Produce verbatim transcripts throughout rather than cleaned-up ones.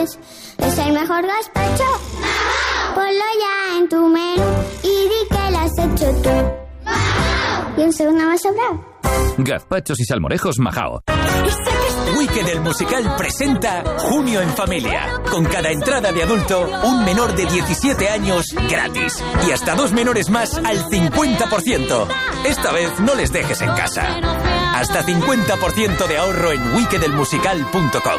es, es el mejor gazpacho. Ponlo ya en tu menú y di que lo has hecho tú. Y un segundo más sobrado. Gazpachos y salmorejos Majao. Wicked el musical presenta Junio en Familia. Con cada entrada de adulto, un menor de diecisiete años gratis. Y hasta dos menores más al cincuenta por ciento. Esta vez no les dejes en casa. Hasta cincuenta por ciento de ahorro en wicked el musical punto com.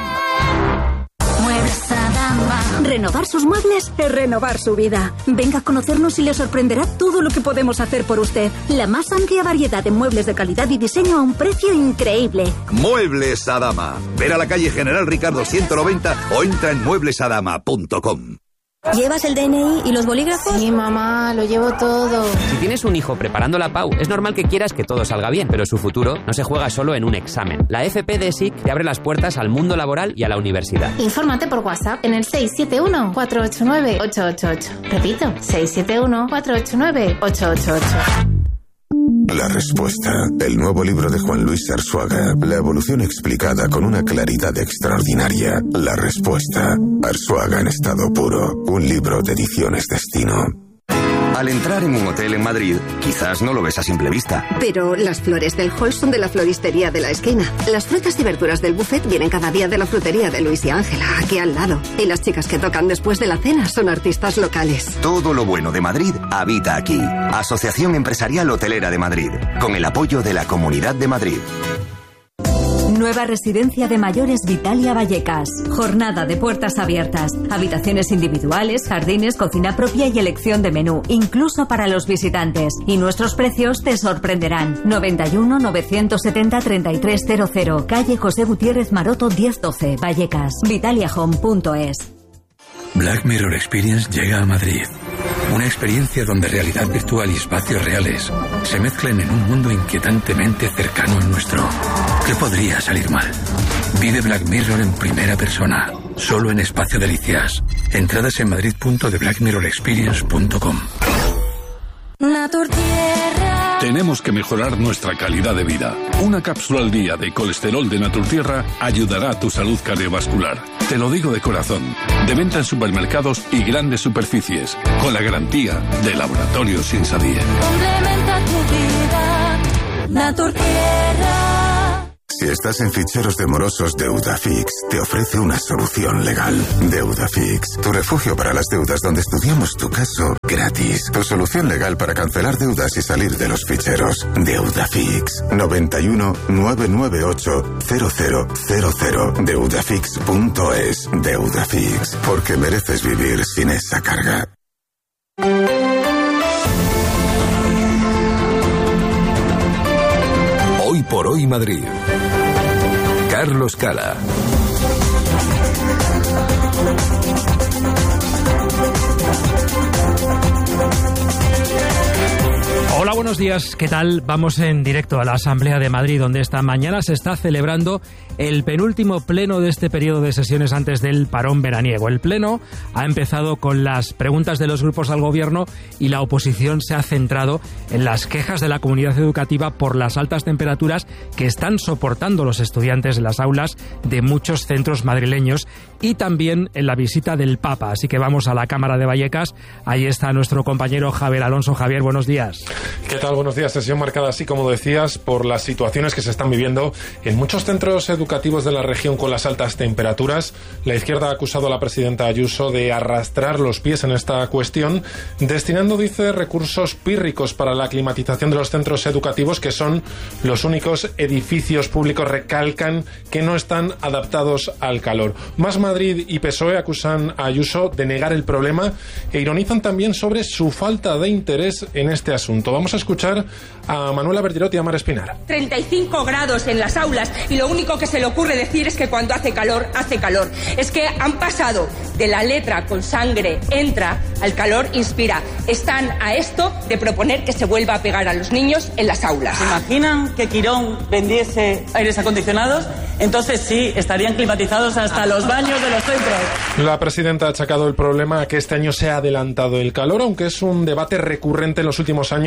Muebles Adama. Renovar sus muebles es renovar su vida. Venga a conocernos y le sorprenderá todo lo que podemos hacer por usted. La más amplia variedad de muebles de calidad y diseño a un precio increíble. Muebles Adama. Ver a la calle General Ricardo ciento noventa o entra en muebles adama punto com. ¿Llevas el D N I y los bolígrafos? Sí, mamá, lo llevo todo. Si tienes un hijo preparando la P A U, es normal que quieras que todo salga bien, pero su futuro no se juega solo en un examen. La F P de S I C te abre las puertas al mundo laboral y a la universidad. Infórmate por WhatsApp en el seis siete uno, cuatro ocho nueve, ocho ocho ocho. Repito, seis siete uno, cuatro ocho nueve, ocho ocho ocho. La respuesta, el nuevo libro de Juan Luis Arzuaga, la evolución explicada con una claridad extraordinaria. La respuesta, Arzuaga en estado puro, un libro de Ediciones Destino. Al entrar en un hotel en Madrid, quizás no lo ves a simple vista. Pero las flores del hall son de la floristería de la esquina. Las frutas y verduras del buffet vienen cada día de la frutería de Luis y Ángela, aquí al lado. Y las chicas que tocan después de la cena son artistas locales. Todo lo bueno de Madrid habita aquí. Asociación Empresarial Hotelera de Madrid, con el apoyo de la Comunidad de Madrid. Nueva residencia de mayores Vitalia Vallecas. Jornada de puertas abiertas. Habitaciones individuales, jardines, cocina propia y elección de menú, incluso para los visitantes. Y nuestros precios te sorprenderán. noventa y uno, novecientos setenta, treinta y tres cero cero. Calle José Gutiérrez Maroto diez doce, Vallecas. Vitalia Home punto es. Black Mirror Experience llega a Madrid. Una experiencia donde realidad virtual y espacios reales se mezclan en un mundo inquietantemente cercano al nuestro. ¿Qué podría salir mal? Vive Black Mirror en primera persona, solo en Espacio Delicias. Entradas en madrid punto de black mirror experience punto com. Naturtierra. Tenemos que mejorar nuestra calidad de vida. Una cápsula al día de colesterol de Naturtierra ayudará a tu salud cardiovascular. Te lo digo de corazón. De venta en supermercados y grandes superficies. Con la garantía de Laboratorios Insadie. Complementa tu vida. Naturtierra. Si estás en ficheros de morosos, Deudafix te ofrece una solución legal. Deudafix, tu refugio para las deudas donde estudiamos tu caso gratis. Tu solución legal para cancelar deudas y salir de los ficheros. Deudafix, noventa y uno, novecientos noventa y ocho, cero cero cero cero. Deudafix punto es. Deudafix, porque mereces vivir sin esa carga. Hoy por hoy Madrid. Carlos Cala. Hola, buenos días. ¿Qué tal? Vamos en directo a la Asamblea de Madrid, donde esta mañana se está celebrando el penúltimo pleno de este periodo de sesiones antes del parón veraniego. El pleno ha empezado con las preguntas de los grupos al gobierno y la oposición se ha centrado en las quejas de la comunidad educativa por las altas temperaturas que están soportando los estudiantes en las aulas de muchos centros madrileños y también en la visita del Papa. Así que vamos a la Cámara de Vallecas. Ahí está nuestro compañero Javier Alonso. Javier, buenos días. ¿Qué tal? Buenos días. Sesión marcada, así como decías, por las situaciones que se están viviendo en muchos centros educativos de la región con las altas temperaturas. La izquierda ha acusado a la presidenta Ayuso de arrastrar los pies en esta cuestión, destinando, dice, recursos pírricos para la climatización de los centros educativos, que son los únicos edificios públicos, recalcan, que no están adaptados al calor. Más Madrid y P S O E acusan a Ayuso de negar el problema e ironizan también sobre su falta de interés en este asunto. Vamos a escuchar a Manuela Bergerot y a Mar Espinar. treinta y cinco grados en las aulas y lo único que se le ocurre decir es que cuando hace calor, hace calor. Es que han pasado de la letra con sangre entra al calor inspira. Están a esto de proponer que se vuelva a pegar a los niños en las aulas. ¿Se imaginan que Quirón vendiese aires acondicionados? Entonces sí, estarían climatizados hasta los baños de los centros. La presidenta ha achacado el problema a que este año se ha adelantado el calor, aunque es un debate recurrente en los últimos años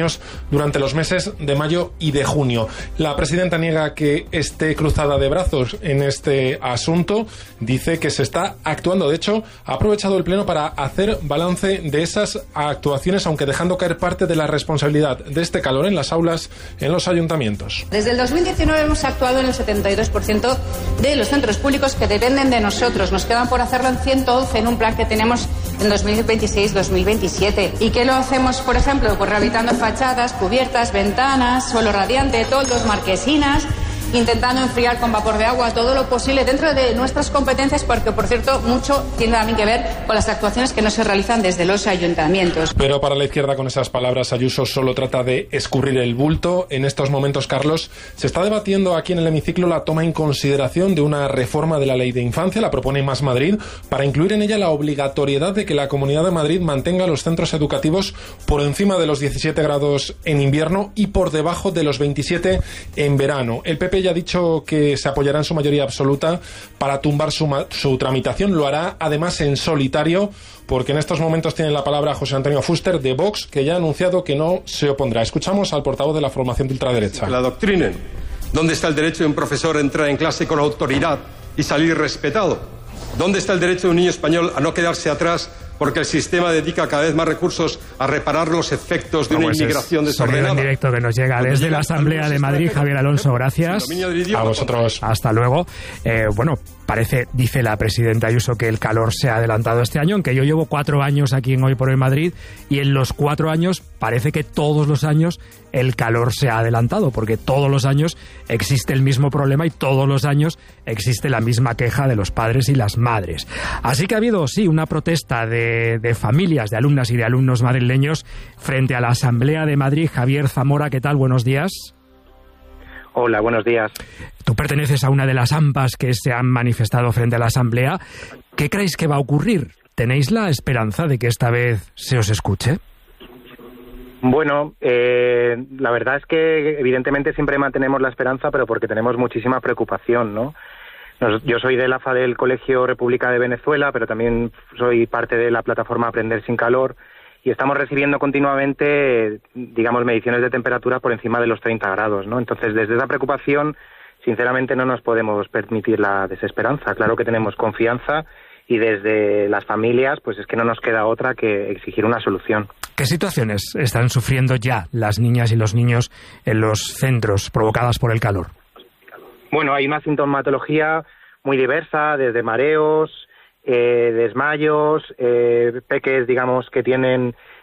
durante los meses de mayo y de junio. La presidenta niega que esté cruzada de brazos en este asunto, dice que se está actuando. De hecho, ha aprovechado el Pleno para hacer balance de esas actuaciones, aunque dejando caer parte de la responsabilidad de este calor en las aulas, en los ayuntamientos. Desde el dos mil diecinueve hemos actuado en el setenta y dos por ciento de los centros públicos que dependen de nosotros. Nos quedan por hacerlo en ciento once en un plan que tenemos en dos mil veintiséis dos mil veintisiete. ¿Y qué lo hacemos, por ejemplo? Pues rehabilitando fachadas, cubiertas, ventanas, suelo radiante, toldos, marquesinas, intentando enfriar con vapor de agua todo lo posible dentro de nuestras competencias, porque, por cierto, mucho tiene también que ver con las actuaciones que no se realizan desde los ayuntamientos. Pero para la izquierda, con esas palabras, Ayuso solo trata de escurrir el bulto. En estos momentos, Carlos, se está debatiendo aquí en el hemiciclo la toma en consideración de una reforma de la Ley de Infancia, la propone Más Madrid, para incluir en ella la obligatoriedad de que la Comunidad de Madrid mantenga los centros educativos por encima de los diecisiete grados en invierno y por debajo de los veintisiete en verano. El P P ya ha dicho que se apoyará en su mayoría absoluta para tumbar su, su tramitación. Lo hará además en solitario, porque en estos momentos tiene la palabra José Antonio Fuster de Vox, que ya ha anunciado que no se opondrá. Escuchamos al portavoz de la formación de ultraderecha. Que la adoctrinen. ¿Dónde está el derecho de un profesor a entrar en clase con autoridad y salir respetado? ¿Dónde está el derecho de un niño español a no quedarse atrás porque el sistema dedica cada vez más recursos a reparar los efectos de una pues inmigración desordenada? En directo que nos llega desde la Asamblea de Madrid. Javier Alonso, gracias. A vosotros. Hasta luego. Eh, bueno, parece, dice la presidenta Ayuso, que el calor se ha adelantado este año, aunque yo llevo cuatro años aquí en Hoy por Hoy Madrid, y en los cuatro años parece que todos los años el calor se ha adelantado, porque todos los años existe el mismo problema y todos los años existe la misma queja de los padres y las madres. Así que ha habido, sí, una protesta de, de familias, de alumnas y de alumnos madrileños frente a la Asamblea de Madrid. Javier Zamora, ¿qué tal? Buenos días. Hola, buenos días. Tú perteneces a una de las AMPAs que se han manifestado frente a la Asamblea. ¿Qué creéis que va a ocurrir? ¿Tenéis la esperanza de que esta vez se os escuche? Bueno, eh, la verdad es que evidentemente siempre mantenemos la esperanza, pero porque tenemos muchísima preocupación, ¿no? Nos, yo soy del A F A del Colegio República de Venezuela, pero también soy parte de la plataforma Aprender Sin Calor, y estamos recibiendo continuamente, digamos, mediciones de temperatura por encima de los treinta grados, ¿no? Entonces, desde esa preocupación, sinceramente no nos podemos permitir la desesperanza. Claro que tenemos confianza, y desde las familias, pues es que no nos queda otra que exigir una solución. ¿Qué situaciones están sufriendo ya las niñas y los niños en los centros provocadas por el calor? Bueno, hay una sintomatología muy diversa, desde mareos, eh, desmayos, eh, peques, digamos, que tienen